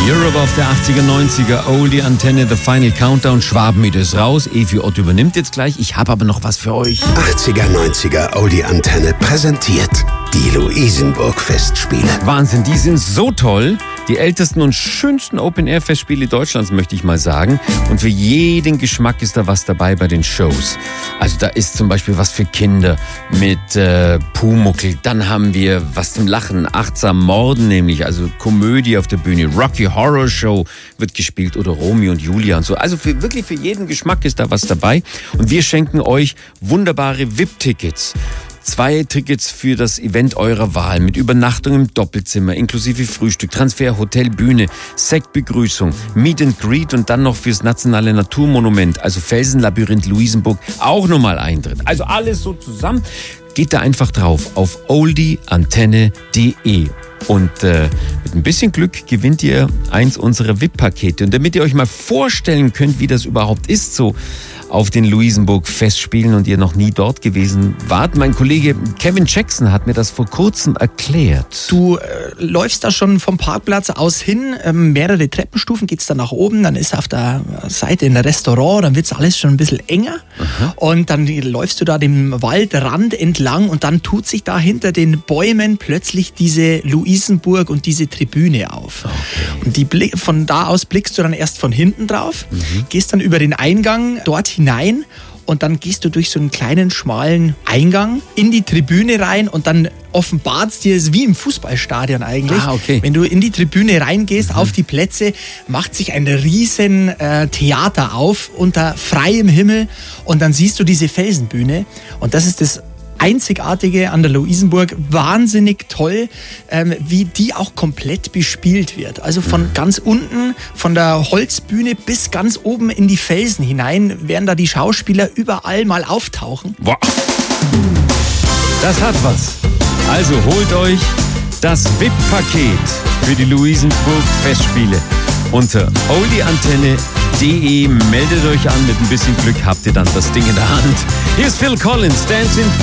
Europe auf der 80er, 90er, Oldie Antenne, The Final Countdown. Schwabenmiet ist raus. Evi Ott übernimmt jetzt gleich. Ich habe aber noch was für euch. 80er, 90er, Oldie Antenne präsentiert die Luisenburg-Festspiele. Wahnsinn, die sind so toll. Die ältesten und schönsten Open-Air-Festspiele Deutschlands, möchte ich mal sagen. Und für jeden Geschmack ist da was dabei bei den Shows. Also da ist zum Beispiel was für Kinder mit Pumuckl. Dann haben wir was zum Lachen, Achtsam Morden nämlich, also Komödie auf der Bühne. Rocky Horror Show wird gespielt oder Romeo und Julia und so. Also wirklich für jeden Geschmack ist da was dabei. Und wir schenken euch wunderbare VIP-Tickets. 2 Tickets für das Event eurer Wahl mit Übernachtung im Doppelzimmer, inklusive Frühstück, Transfer, Hotel, Bühne, Sektbegrüßung, Meet and Greet und dann noch fürs Nationale Naturmonument, also Felsenlabyrinth Luisenburg, auch nochmal Eintritt. Also alles so zusammen. Geht da einfach drauf auf oldieantenne.de. Und mit ein bisschen Glück gewinnt ihr eins unserer VIP-Pakete. Und damit ihr euch mal vorstellen könnt, wie das überhaupt ist, so auf den Luisenburg-Festspielen und ihr noch nie dort gewesen wart, mein Kollege Kevin Jackson hat mir das vor kurzem erklärt. Du läufst da schon vom Parkplatz aus hin, mehrere Treppenstufen, geht's dann nach oben, dann ist auf der Seite ein Restaurant, dann wird's alles schon ein bisschen enger. Aha. Und dann läufst du da dem Waldrand entlang und dann tut sich da hinter den Bäumen plötzlich diese Luisenburg und diese Tribüne auf. Okay. Und von da aus blickst du dann erst von hinten drauf, gehst dann über den Eingang dort hinein und dann gehst du durch so einen kleinen, schmalen Eingang in die Tribüne rein und dann offenbart es dir, ist wie im Fußballstadion eigentlich. Ah, okay. Wenn du in die Tribüne reingehst, auf die Plätze, macht sich ein riesen Theater auf unter freiem Himmel und dann siehst du diese Felsenbühne und das ist das Einzigartige an der Luisenburg, wahnsinnig toll, wie die auch komplett bespielt wird. Also von ganz unten, von der Holzbühne bis ganz oben in die Felsen hinein werden da die Schauspieler überall mal auftauchen. Wow. Das hat was. Also holt euch das VIP-Paket für die Luisenburg-Festspiele. Unter oldieantenne.de meldet euch an, mit ein bisschen Glück habt ihr dann das Ding in der Hand. Hier ist Phil Collins, Dancing